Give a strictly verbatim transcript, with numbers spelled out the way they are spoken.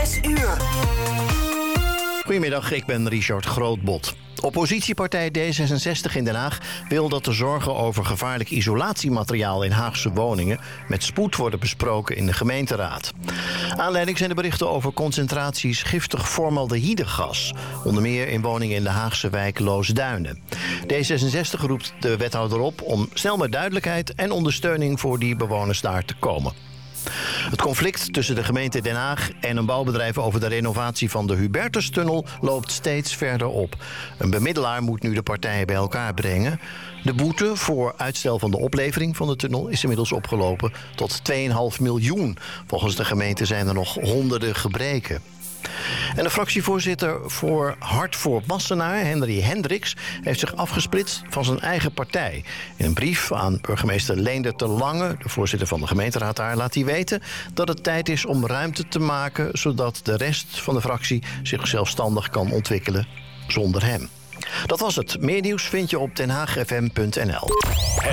zes uur. Goedemiddag, ik ben Richard Grootbot. Oppositiepartij D zesenzestig in Den Haag wil dat de zorgen over gevaarlijk isolatiemateriaal in Haagse woningen met spoed worden besproken in de gemeenteraad. Aanleiding zijn de berichten over concentraties giftig formaldehydegas, onder meer in woningen in de Haagse wijk Loosduinen. D zesenzestig roept de wethouder op om snel met duidelijkheid en ondersteuning voor die bewoners daar te komen. Het conflict tussen de gemeente Den Haag en een bouwbedrijf over de renovatie van de Hubertustunnel loopt steeds verder op. Een bemiddelaar moet nu de partijen bij elkaar brengen. De boete voor uitstel van de oplevering van de tunnel is inmiddels opgelopen tot twee komma vijf miljoen. Volgens de gemeente zijn er nog honderden gebreken. En de fractievoorzitter voor Hart voor Wassenaar, Henry Hendricks, heeft zich afgesplitst van zijn eigen partij. In een brief aan burgemeester Leender te Lange, de voorzitter van de gemeenteraad daar, laat hij weten dat het tijd is om ruimte te maken, zodat de rest van de fractie zich zelfstandig kan ontwikkelen zonder hem. Dat was het. Meer nieuws vind je op den haag f m punt n l.